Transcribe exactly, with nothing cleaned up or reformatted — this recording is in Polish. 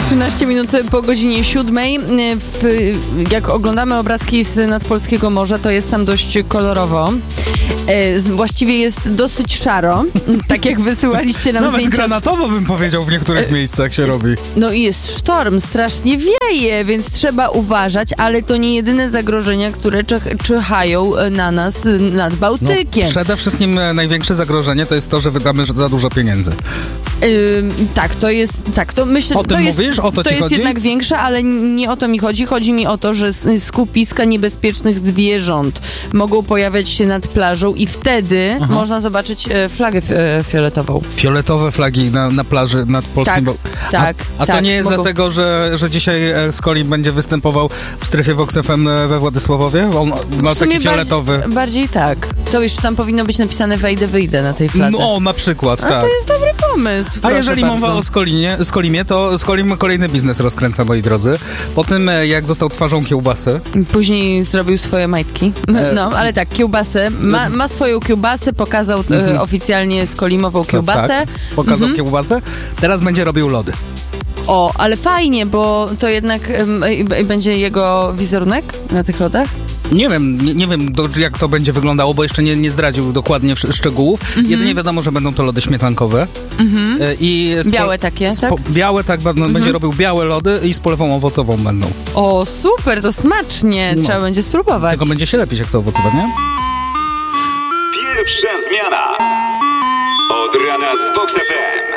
trzynaście minut po godzinie siódmej. W, jak oglądamy obrazki z nadpolskiego morza, to jest tam dość kolorowo. Właściwie jest dosyć szaro, tak jak wysyłaliście nam Nawet zdjęcia. granatowo bym powiedział w niektórych miejscach się robi. No i jest sztorm, strasznie wieje, więc trzeba uważać, ale to nie jedyne zagrożenia, które czyhają na nas nad Bałtykiem. No, przede wszystkim największe zagrożenie to jest to, że wydamy za dużo pieniędzy. Yy, tak, to jest, tak, to myślę, o tym to jest, mówisz? O to, to ci jest chodzi? jednak większe, ale nie o to mi chodzi. Chodzi mi o to, że skupiska niebezpiecznych zwierząt mogą pojawiać się nad plażą i wtedy Aha. można zobaczyć e, flagę e, fioletową. Fioletowe flagi na, na plaży nad polskim... Tak, a, tak. A to tak, nie jest mogą... dlatego, że, że dzisiaj Skoli będzie występował w strefie Vox F M we Władysławowie? On ma taki fioletowy... Bardziej, bardziej tak. To już tam powinno być napisane wejdę, wyjdę na tej fladze. No, na przykład, a tak. to jest dobry pomysł. A jeżeli bardzo. mowa o Skolinie, Skolimie, to Skolim kolejny biznes rozkręca, moi drodzy. Po tym, jak został twarzą kiełbasy. Później zrobił swoje majtki. No, ale tak, kiełbasę. Ma, ma swoją kiełbasę, pokazał mhm. e, oficjalnie skolimową kiełbasę. Tak, pokazał mhm. kiełbasę. Teraz będzie robił lody. O, ale fajnie, bo to jednak y, y, będzie jego wizerunek na tych lodach? Nie wiem, nie, nie wiem do, jak to będzie wyglądało, bo jeszcze nie, nie zdradził dokładnie szczegółów. Mm-hmm. Jedynie wiadomo, że będą to lody śmietankowe. Mm-hmm. I spo, białe takie, spo, tak? Białe, tak, mm-hmm. będzie robił białe lody i z polewą owocową będą. O, super, to smacznie, no. Trzeba będzie spróbować. Tylko będzie się lepić, jak to owocowe, nie? Pierwsza zmiana od rana z Vox F M.